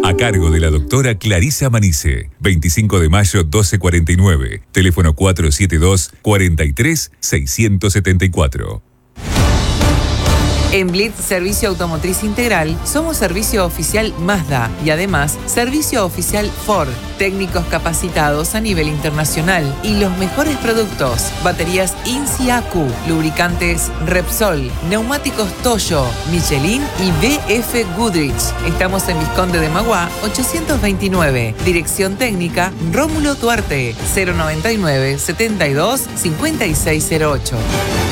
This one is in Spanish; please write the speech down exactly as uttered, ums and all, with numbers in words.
A cargo de la doctora Clarisa Manice. veinticinco de mayo doce cuarenta y nueve. Teléfono cuatro siete dos, cuatro tres, seis siete cuatro. En Blitz Servicio Automotriz Integral somos servicio oficial Mazda y además servicio oficial Ford, técnicos capacitados a nivel internacional y los mejores productos: baterías INSI A Q, lubricantes Repsol, neumáticos Toyo, Michelin y B F Goodrich. Estamos en Vizconde de Magua ochocientos veintinueve, dirección técnica Rómulo Duarte, cero noventa y nueve, setenta y dos, cincuenta y seis cero ocho.